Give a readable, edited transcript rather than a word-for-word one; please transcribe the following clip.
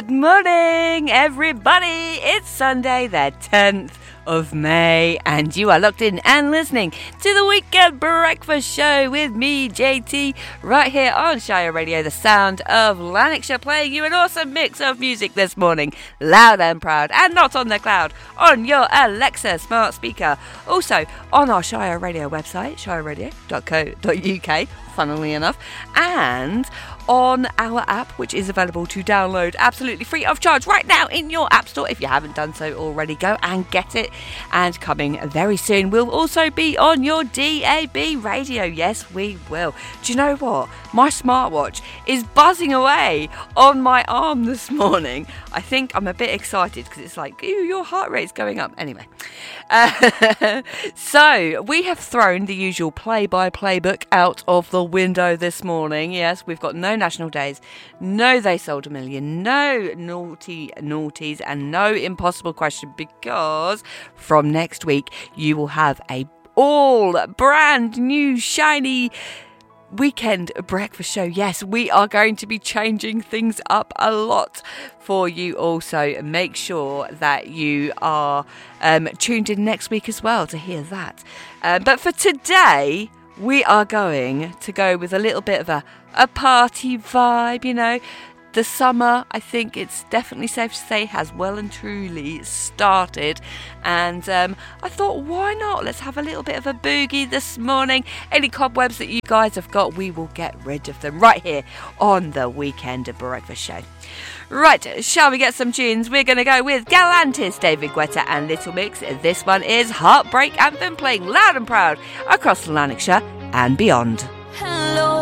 Good morning, everybody. It's Sunday, the 10th of May, and you are locked in and listening to the Weekend Breakfast Show with me, JT, right here on Shire Radio, the sound of Lanarkshire, playing you an awesome mix of music this morning, loud and proud, and not on the cloud, on your Alexa smart speaker. Also, on our Shire Radio website, shireradio.co.uk, funnily enough, and on our app, which is available to download absolutely free of charge right now in your app store. If you haven't done so already, go and get it. And coming very soon, we'll also be on your DAB radio. Yes, we will. Do you know what? My smartwatch is buzzing away on my arm this morning. I think I'm a bit excited because it's like, ew, your heart rate's going up. Anyway, so we have thrown the usual play-by-play book out of the window this morning. Yes, we've got no national days, no They Sold a Million, no naughties, and no impossible question, because from next week you will have a all brand new shiny Weekend Breakfast Show. Yes, we are going to be changing things up a lot for you. Also, make sure that you are tuned in next week as well to hear that. But for today, we are going to go with a little bit of a party vibe, you know. The summer, I think it's definitely safe to say, has well and truly started. And I thought, why not? Let's have a little bit of a boogie this morning. Any cobwebs that you guys have got, we will get rid of them right here on the Weekend Breakfast Show. Right, shall we get some tunes? We're going to go with Galantis, David Guetta and Little Mix. This one is Heartbreak Anthem, playing loud and proud across Lanarkshire and beyond.